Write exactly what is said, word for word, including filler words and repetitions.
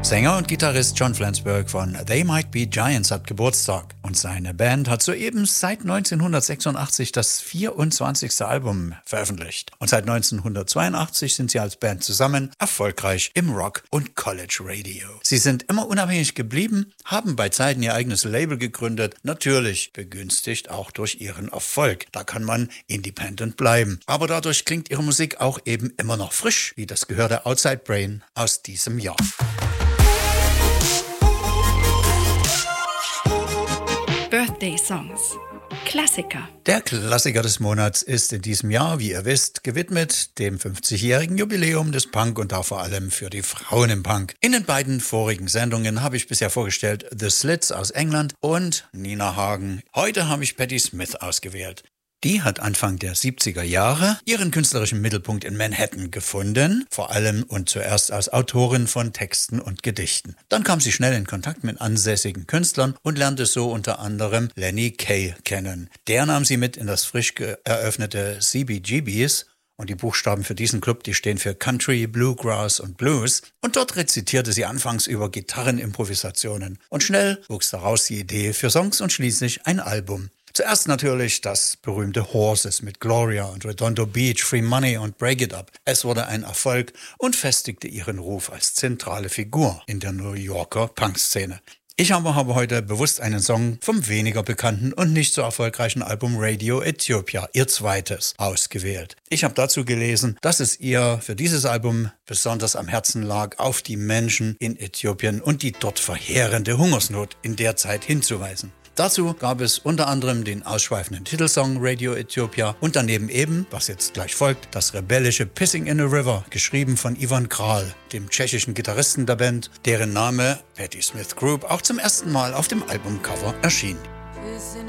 Sänger und Gitarrist John Flansburgh von They Might Be Giants hat Geburtstag und seine Band hat soeben seit neunzehnhundertsechsundachtzig das vierundzwanzigste Album veröffentlicht. Und seit neunzehnhundertzweiundachtzig sind sie als Band zusammen erfolgreich im Rock- und College Radio. Sie sind immer unabhängig geblieben, haben bei Zeiten ihr eigenes Label gegründet, natürlich begünstigt auch durch ihren Erfolg. Da kann man independent bleiben. Aber dadurch klingt ihre Musik auch eben immer noch frisch, wie das gehörte Outside Brain aus diesem Jahr. Birthday Songs. Klassiker. Der Klassiker des Monats ist in diesem Jahr, wie ihr wisst, gewidmet dem fünfzigjährigen Jubiläum des Punk und da vor allem für die Frauen im Punk. In den beiden vorigen Sendungen habe ich bisher vorgestellt The Slits aus England und Nina Hagen. Heute habe ich Patti Smith ausgewählt. Die hat Anfang der siebziger Jahre ihren künstlerischen Mittelpunkt in Manhattan gefunden, vor allem und zuerst als Autorin von Texten und Gedichten. Dann kam sie schnell in Kontakt mit ansässigen Künstlern und lernte so unter anderem Lenny Kaye kennen. Der nahm sie mit in das frisch eröffnete C B G B's und die Buchstaben für diesen Club, die stehen für Country, Bluegrass und Blues. Und dort rezitierte sie anfangs über Gitarrenimprovisationen. Und schnell wuchs daraus die Idee für Songs und schließlich ein Album. Zuerst natürlich das berühmte Horses mit Gloria und Redondo Beach, Free Money und Break It Up. Es wurde ein Erfolg und festigte ihren Ruf als zentrale Figur in der New Yorker Punkszene. Ich aber habe heute bewusst einen Song vom weniger bekannten und nicht so erfolgreichen Album Radio Ethiopia, ihr zweites, ausgewählt. Ich habe dazu gelesen, dass es ihr für dieses Album besonders am Herzen lag, auf die Menschen in Äthiopien und die dort verheerende Hungersnot in der Zeit hinzuweisen. Dazu gab es unter anderem den ausschweifenden Titelsong Radio Ethiopia und daneben eben, was jetzt gleich folgt, das rebellische Pissing in a River, geschrieben von Ivan Kral, dem tschechischen Gitarristen der Band, deren Name Patti Smith Group auch zum ersten Mal auf dem Albumcover erschien.